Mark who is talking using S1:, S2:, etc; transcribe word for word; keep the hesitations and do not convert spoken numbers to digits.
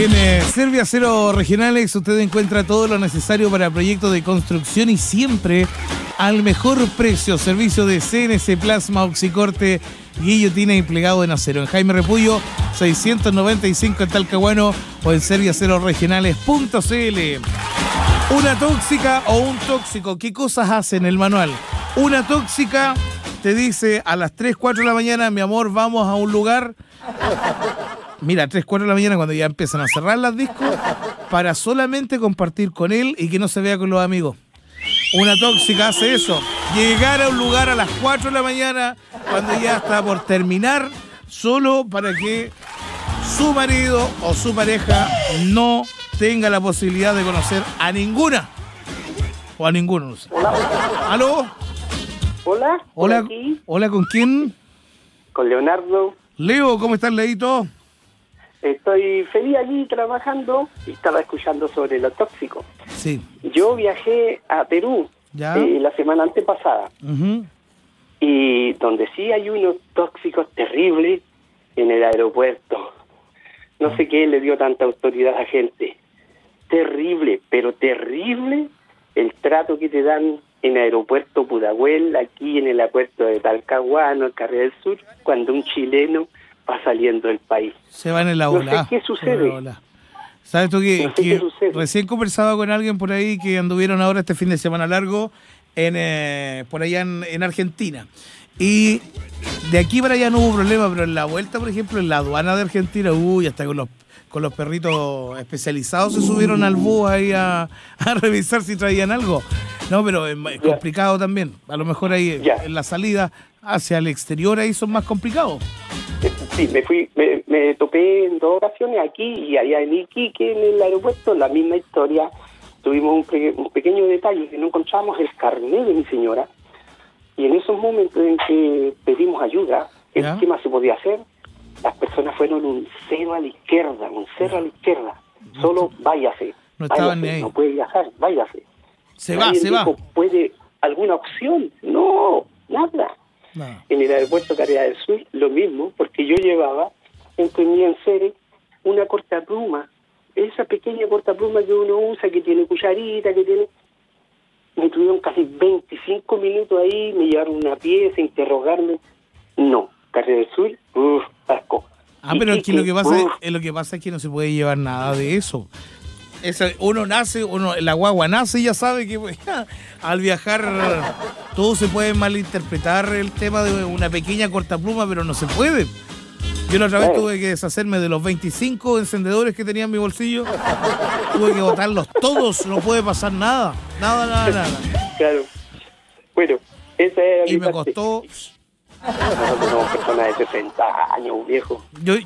S1: En eh, Serviacero Acero Regionales usted encuentra todo lo necesario para proyectos de construcción y siempre al mejor precio. Servicio de C N C Plasma, oxicorte, guillotina y plegado en acero. En Jaime Repullo, seiscientos noventa y cinco en Talcahuano o en serviacero regionales punto c l. Una tóxica o un tóxico, ¿qué cosas hace en el manual? Una tóxica te dice a las tres, cuatro de la mañana, mi amor, vamos a un lugar... Mira, tres, cuatro de la mañana cuando ya empiezan a cerrar las discos para solamente compartir con él y que no se vea con los amigos. Una tóxica hace eso. Llegar a un lugar a las cuatro de la mañana cuando ya está por terminar solo para que su marido o su pareja no tenga la posibilidad de conocer a ninguna. O a ninguno, no sé.
S2: Hola.
S1: ¿Aló?
S2: Hola.
S1: Hola,
S2: Aquí.
S1: hola, ¿con quién?
S2: Con Leonardo.
S1: Leo, ¿cómo estás, Leito?
S2: Estoy feliz allí trabajando y estaba escuchando sobre lo tóxico.
S1: Sí.
S2: Yo viajé a Perú
S1: ¿Ya?
S2: eh, la semana antepasada
S1: Uh-huh.
S2: y donde sí hay unos tóxicos terribles en el aeropuerto. No sé qué le dio tanta autoridad a la gente. Terrible, pero terrible el trato que te dan en el aeropuerto Pudahuel, aquí en el aeropuerto de Talcahuano, el Carrera del Sur, cuando un chileno va saliendo del país.
S1: Se va en la
S2: No
S1: ola.
S2: sé qué sucede.
S1: ¿Sabes tú que,
S2: No sé
S1: que
S2: qué sucede.
S1: recién conversaba con alguien por ahí que anduvieron ahora este fin de semana largo en eh, por allá en, en Argentina? Y de aquí para allá no hubo problema, pero en la vuelta, por ejemplo, en la aduana de Argentina, uy, hasta con los con los perritos especializados se subieron al bus ahí a, a revisar si traían algo. No, pero es
S2: Ya.
S1: complicado también. A lo mejor ahí
S2: Ya.
S1: en la salida hacia el exterior ahí son más complicados.
S2: Sí, me fui, me, me topé en dos ocasiones aquí y allá en Iquique, en el aeropuerto, la misma historia. Tuvimos un, pe- un pequeño detalle, que no encontramos el carnet de mi señora. Y en esos momentos en que pedimos ayuda,
S1: Ya.
S2: ¿qué más se podía hacer? Las personas fueron un cero a la izquierda, un cero a la izquierda. Solo váyase.
S1: No estaban
S2: váyase,
S1: ni ahí.
S2: No puede viajar, váyase.
S1: Se va,
S2: Nadie
S1: se va.
S2: dijo, ¿puede alguna opción? No, nada.
S1: No.
S2: En el aeropuerto Carrera del Sur, lo mismo, porque yo llevaba, imprimía en serie, una cortapluma. Esa pequeña cortapluma que uno usa, que tiene cucharita, que tiene... Me tuvieron casi veinticinco minutos ahí, me llevaron una pieza, interrogarme. No, Carrera del Sur, uff, asco.
S1: Ah, pero es que lo que pasa
S2: uf,
S1: es, lo que pasa es que no se puede llevar nada de eso. Esa, uno nace, uno la guagua nace y ya sabe que al viajar todo se puede malinterpretar el tema de una pequeña cortapluma, pero no se puede. Yo la otra vez
S2: Claro.
S1: tuve que deshacerme de los veinticinco encendedores que tenía en mi bolsillo. Tuve que botarlos todos, no puede pasar nada. Nada, nada, nada.
S2: Claro. Bueno, esa era
S1: Y
S2: mi
S1: me
S2: parte.
S1: costó...
S2: Nosotros somos personas de sesenta años, viejo.
S1: Yo,